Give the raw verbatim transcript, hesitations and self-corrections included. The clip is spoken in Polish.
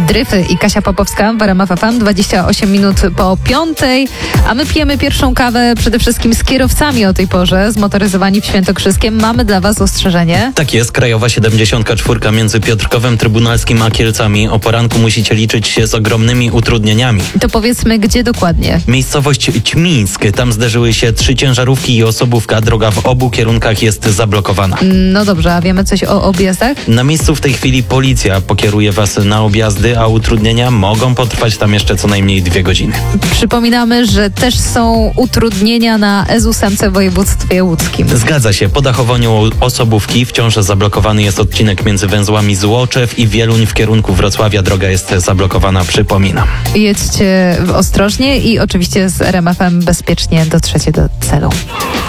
Dryfy i Kasia Popowska w R M F F M, dwadzieścia osiem minut po piątej, a my pijemy pierwszą kawę przede wszystkim z kierowcami o tej porze, zmotoryzowani w Świętokrzyskiem. Mamy dla was ostrzeżenie. Tak jest, krajowa siedemdziesiąt cztery między Piotrkowem Trybunalskim a Kielcami. O poranku musicie liczyć się z ogromnymi utrudnieniami. To powiedzmy, gdzie dokładnie? Miejscowość Ćmińsk. Tam zderzyły się trzy ciężarówki i osobówka. Droga w obu kierunkach jest zablokowana. No dobrze, a wiemy coś o objazdach? Na miejscu w tej chwili policja pokieruje was na objazdy, a utrudnienia mogą potrwać tam jeszcze co najmniej dwie godziny. Przypominamy, że też są utrudnienia na S osiem w województwie łódzkim. Zgadza się. Po dachowaniu osobówki wciąż zablokowany jest odcinek między węzłami Złoczew i Wieluń w kierunku Wrocławia. Droga jest zablokowana, przypominam. Jedźcie ostrożnie i oczywiście z R M F M bezpiecznie dotrzecie do celu.